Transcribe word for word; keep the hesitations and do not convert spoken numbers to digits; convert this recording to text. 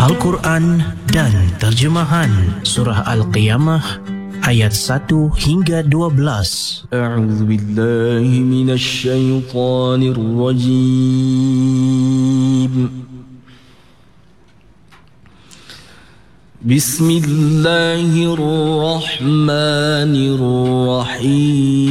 Al-Quran dan terjemahan Surah Al-Qiyamah ayat satu hingga dua belas. A'udzu billahi minasy syaithanir rajim. Bismillahirrahmanirrahim.